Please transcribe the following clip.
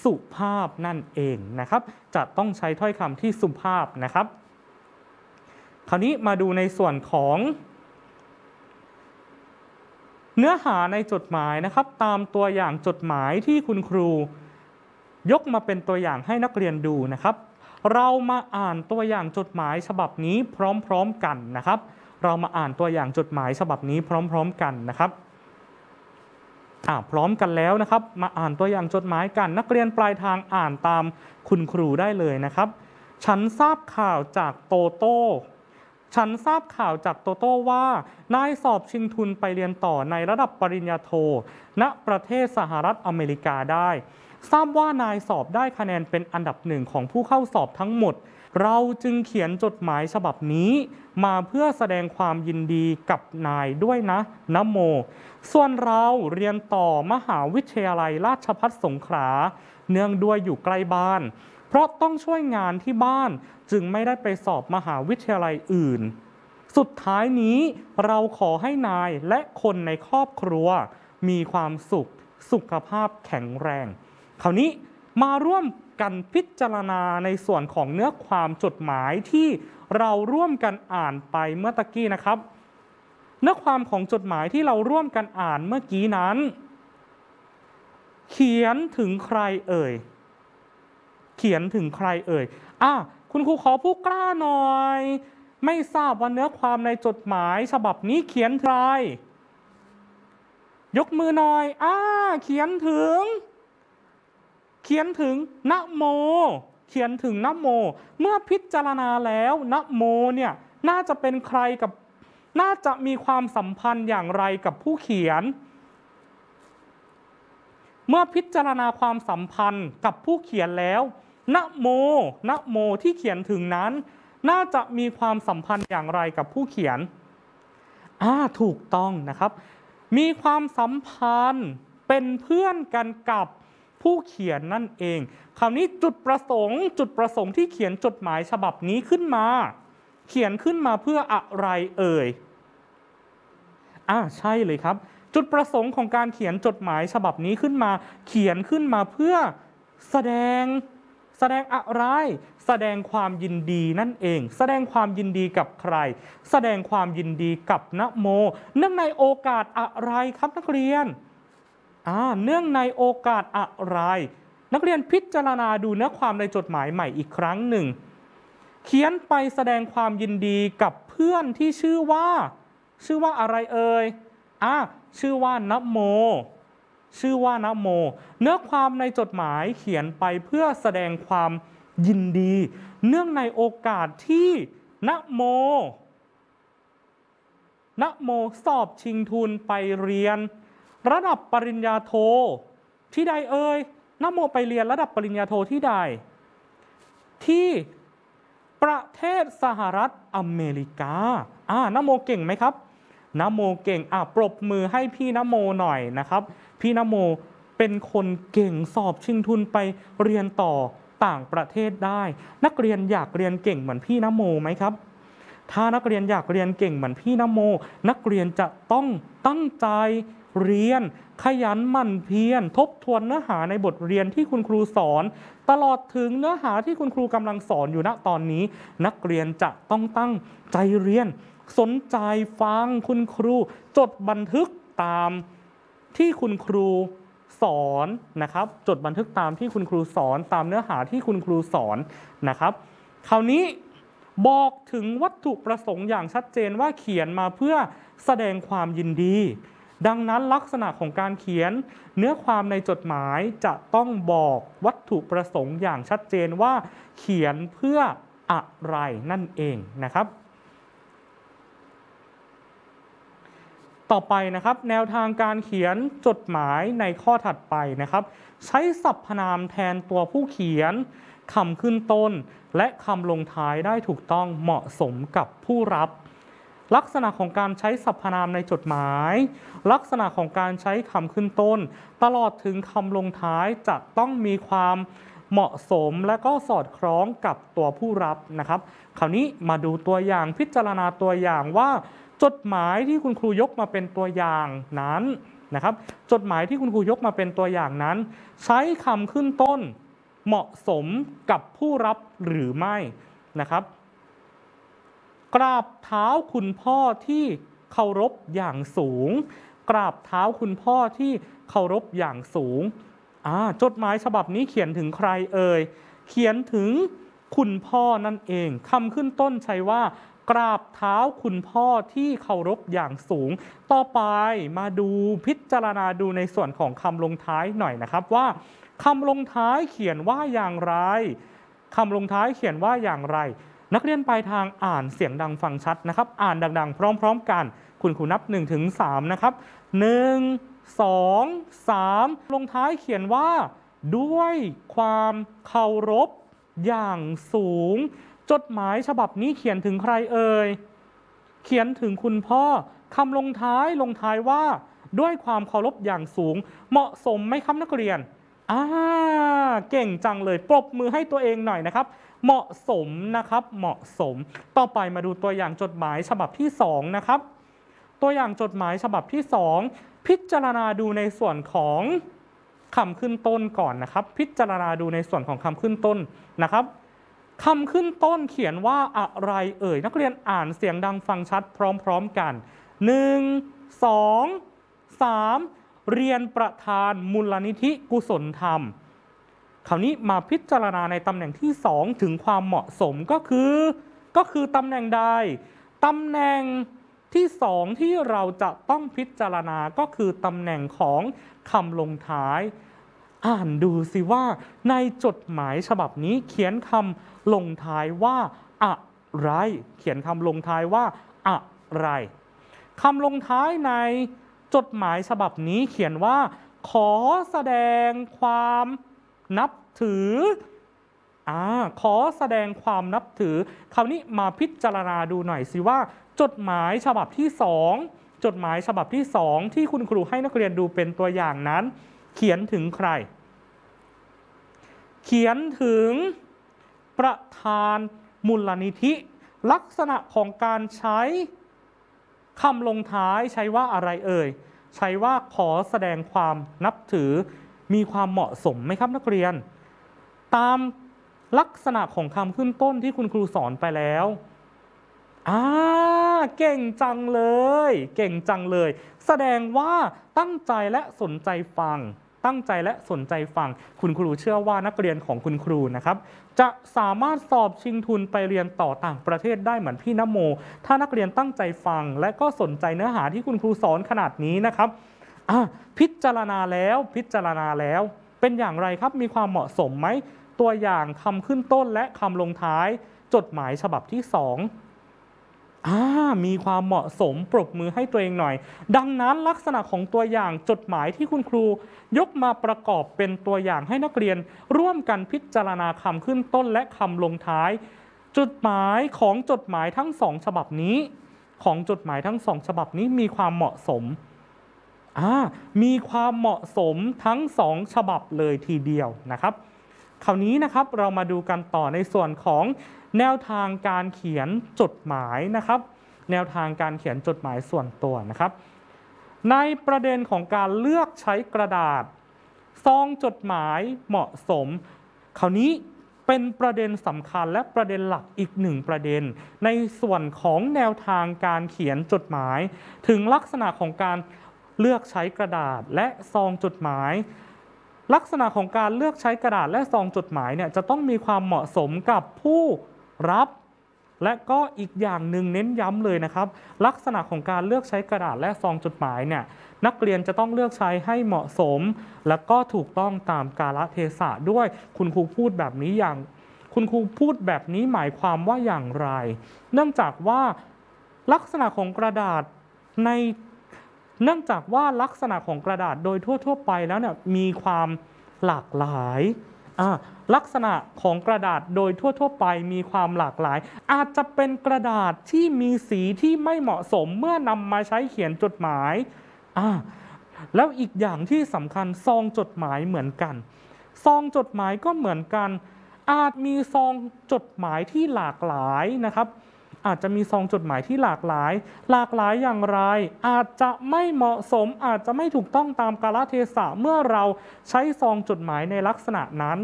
สุภาพนั่นเองนะครับจะต้องใช้ถ้อยคำที่สุภาพนะครับคราวนี้มาดูในส่วนของเนื้อหาในจดหมายนะครับตามตัวอย่างจดหมายที่คุณครูยกมาเป็นตัวอย่างให้นักเรียนดูนะครับเรามาอ่านตัวอย่างจดหมายฉบับนี้พร้อมๆกันนะครับเรามาอ่านตัวอย่างจดหมายฉบับนี้พร้อมๆกันนะครับพร้อมกันแล้วนะครับมาอ่านตัวอย่างจดหมายกันนักเรียนปลายทางอ่านตามคุณครูได้เลยนะครับฉันทราบข่าวจากโตโต้ว่านายสอบชิงทุนไปเรียนต่อในระดับปริญญาโทณประเทศสหรัฐอเมริกาได้ทราบว่านายสอบได้คะแนนเป็นอันดับหนึ่งของผู้เข้าสอบทั้งหมดเราจึงเขียนจดหมายฉบับนี้มาเพื่อแสดงความยินดีกับนายด้วยนะโมส่วนเราเรียนต่อมหาวิทยาลัยราชภัฏสงขลาเนื่องด้วยอยู่ใกล้บ้านเพราะต้องช่วยงานที่บ้านจึงไม่ได้ไปสอบมหาวิทยาลัยอื่นสุดท้ายนี้เราขอให้นายและคนในครอบครัวมีความสุขภาพแข็งแรงคราวนี้มาร่วมกันพิจารณาในส่วนของเนื้อความจดหมายที่เราร่วมกันอ่านไปเมื่อตะกี้นะครับเนื้อความของจดหมายที่เราร่วมกันอ่านเมื่อกี้นั้นเขียนถึงใครเอ่ยคุณครูขอผู้กล้าหน่อยไม่ทราบว่าเนื้อความในจดหมายฉบับนี้เขียนใครยกมือหน่อยเขียนถึงนะโมเมื่อพิจารณาแล้วนะโมเนี่ยน่าจะเป็นใครกับน่าจะมีความสัมพันธ์อย่างไรกับผู้เขียนเมื่อพิจารณาความสัมพันธ์กับผู้เขียนแล้วนะโมที่เขียนถึงนั้นน่าจะมีความสัมพันธ์อย่างไรกับผู้เขียนถูกต้องนะครับมีความสัมพันธ์เป็นเพื่อนกันกับผู้เขียนนั่นเองคราวนี้จุดประสงค์ที่เขียนจดหมายฉบับนี้ขึ้นมาเขียนขึ้นมาเพื่ออะไรเอ่ยใช่เลยครับจุดประสงค์ของการเขียนจดหมายฉบับนี้ขึ้นมาเขียนขึ้นมาเพื่อแสดงอะไรแสดงความยินดีนั่นเองแสดงความยินดีกับใครแสดงความยินดีกับนะโมเนื่องในโอกาสอะไรครับนักเรียนเนื่องในโอกาสอะไรนักเรียนพิจารณาดูเนื้อความในจดหมายใหม่อีกครั้งหนึ่งเขียนไปแสดงความยินดีกับเพื่อนที่ชื่อว่าอะไรเอ่ยชื่อว่านะโมเนื้อความในจดหมายเขียนไปเพื่อแสดงความยินดีเนื่องในโอกาสที่นะโมสอบชิงทุนไปเรียนระดับปริญญาโทที่ใดเอ่ยนะโมไปเรียนระดับปริญญาโทที่ใดที่ประเทศสหรัฐอเมริกานะโมเก่งไหมครับนะโมเก่งปรบมือให้พี่นะโมหน่อยนะครับพี่นะโมเป็นคนเก่งสอบชิงทุนไปเรียนต่อต่างประเทศได้นักเรียนอยากเรียนเก่งเหมือนพี่นะโมไหมครับถ้านักเรียนอยากเรียนเก่งเหมือนพี่นะโมนักเรียนจะต้องตั้งใจเรียนขยันหมั่นเพียรทบทวนเนื้อหาในบทเรียนที่คุณครูสอนตลอดถึงเนื้อหาที่คุณครูกำลังสอนอยู่ณตอนนี้นักเรียนจะต้องตั้งใจเรียนสนใจฟังคุณครูจดบันทึกตามที่คุณครูสอนนะครับจดบันทึกตามที่คุณครูสอนตามเนื้อหาที่คุณครูสอนนะครับคราวนี้บอกถึงวัตถุประสงค์อย่างชัดเจนว่าเขียนมาเพื่อแสดงความยินดีดังนั้นลักษณะของการเขียนเนื้อความในจดหมายจะต้องบอกวัตถุประสงค์อย่างชัดเจนว่าเขียนเพื่ออะไรนั่นเองนะครับต่อไปนะครับแนวทางการเขียนจดหมายในข้อถัดไปนะครับใช้สรรพนามแทนตัวผู้เขียนคำขึ้นต้นและคำลงท้ายได้ถูกต้องเหมาะสมกับผู้รับลักษณะของการใช้สรรพนามในจดหมายลักษณะของการใช้คำขึ้นต้นตลอดถึงคำลงท้ายจะต้องมีความเหมาะสมและก็สอดคล้องกับตัวผู้รับนะครับคราวนี้มาดูตัวอย่างพิจารณาตัวอย่างว่าจดหมายที่คุณครูยกมาเป็นตัวอย่างนั้นนะครับจดหมายที่คุณครูยกมาเป็นตัวอย่างนั้นใช้คำขึ้นต้นเหมาะสมกับผู้รับหรือไม่นะครับกราบเท้าคุณพ่อที่เคารพอย่างสูงกราบเท้าคุณพ่อที่เคารพอย่างสูงจดหมายฉบับนี้เขียนถึงใครเอ่ยเขียนถึงคุณพ่อนั่นเองคำขึ้นต้นใช้ว่ากราบเท้าคุณพ่อที่เคารพอย่างสูงต่อไปมาดูพิจารณาดูในส่วนของคำลงท้ายหน่อยนะครับว่าคำลงท้ายเขียนว่าอย่างไรคำลงท้ายเขียนว่าอย่างไรนักเรียนปลายทางอ่านเสียงดังฟังชัดนะครับอ่านดังๆพร้อมๆกันคุณครูนับ 1-3 นะครับ 1 2 3 ลงท้ายเขียนว่าด้วยความเคารพอย่างสูงจดหมายฉบับนี้เขียนถึงใครเอ่ยเขียนถึงคุณพ่อคำลงท้ายว่าด้วยความเคารพอย่างสูงเหมาะสมไหมครับนักเรียนเก่งจังเลยปรบมือให้ตัวเองหน่อยนะครับเหมาะสมนะครับเหมาะสมต่อไปมาดูตัวอย่างจดหมายฉบับที่2นะครับตัวอย่างจดหมายฉบับที่2พิจารณาดูในส่วนของคำขึ้นต้นก่อนนะครับพิจารณาดูในส่วนของคำขึ้นต้นนะครับคำขึ้นต้นเขียนว่าอะไรเอ่ยนักเรียนอ่านเสียงดังฟังชัดพร้อมๆกัน1 2 3เรียนประธานมูลนิธิกุศลธรรมคราวนี้มาพิจารณาในตำแหน่งที่2ถึงความเหมาะสมก็คือตำแหน่งใดตำแหน่งที่2ที่เราจะต้องพิจารณาก็คือตำแหน่งของคำลงท้ายอ่านดูสิว่าในจดหมายฉบับนี้เขียนคำลงท้ายว่าอะไรเขียนคำลงท้ายว่าอะไรคำลงท้ายในจดหมายฉบับนี้เขียนว่าขอแสดงความนับถือขอแสดงความนับถือคราวนี้มาพิจารณาดูหน่อยสิว่าจดหมายฉบับที่2จดหมายฉบับที่2ที่คุณครูให้นักเรียนดูเป็นตัวอย่างนั้นเขียนถึงใครเขียนถึงประธานมูลนิธิลักษณะของการใช้คำลงท้ายใช้ว่าอะไรเอ่ยใช้ว่าขอแสดงความนับถือมีความเหมาะสมไหมครับนักเรียนตามลักษณะของคำขึ้นต้นที่คุณครูสอนไปแล้วเก่งจังเลยเก่งจังเลยแสดงว่าตั้งใจและสนใจฟังคุณครูเชื่อว่านักเรียนของคุณครูนะครับจะสามารถสอบชิงทุนไปเรียนต่อต่างประเทศได้เหมือนพี่นโมถ้านักเรียนตั้งใจฟังและก็สนใจเนื้อหาที่คุณครูสอนขนาดนี้นะครับพิจารณาแล้วเป็นอย่างไรครับมีความเหมาะสมไหมตัวอย่างคำขึ้นต้นและคำลงท้ายจดหมายฉบับที่2มีความเหมาะสมปรบมือให้ตัวเองหน่อยดังนั้นลักษณะของตัวอย่างจดหมายที่คุณครูยกมาประกอบเป็นตัวอย่างให้นักเรียนร่วมกันพิจารณาคำขึ้นต้นและคำลงท้ายจดหมายทั้ง2ฉบับนี้มีความเหมาะสมมีความเหมาะสมทั้ง2ฉบับเลยทีเดียวนะครับคราวนี้นะครับเรามาดูกันต่อในส่วนของแนวทางการเขียนจดหมายนะครับแนวทางการเขียนจดหมายส่วนตัวนะครับในประเด็นของการเลือกใช้กระดาษซองจดหมายเหมาะสมคราวนี้เป็นประเด็นสำคัญและประเด็นหลักอีก1ประเด็นในส่วนของแนวทางการเขียนจดหมายถึงลักษณะของการเลือกใช้กระดาษและซองจดหมายลักษณะของการเลือกใช้กระดาษและซองจดหมายเนี่ยจะต้องมีความเหมาะสมกับผู้รับและก็อีกอย่างหนึ่งเน้นย้ำเลยนะครับลักษณะของการเลือกใช้กระดาษและซองจดหมายเนี่ยนักเรียนจะต้องเลือกใช้ให้เหมาะสมและก็ถูกต้องตามกาลเทศะด้วยคุณครูพูดแบบนี้หมายความว่าอย่างไรเนื่องจากว่าลักษณะของกระดาษโดยทั่วไปแล้วเนี่ยมีความหลากหลายลักษณะของกระดาษโดยทั่วไปมีความหลากหลายอาจจะเป็นกระดาษที่มีสีที่ไม่เหมาะสมเมื่อนำมาใช้เขียนจดหมายแล้วอีกอย่างที่สำคัญซองจดหมายเหมือนกันซองจดหมายก็เหมือนกันอาจมีซองจดหมายที่หลากหลายนะครับอาจจะมีซองจดหมายที่หลากหลายอย่างไรอาจจะไม่เหมาะสมอาจจะไม่ถูกต้องตามกาลเทศะเมื่อเราใช้ซองจดหมายในลักษณะนั้น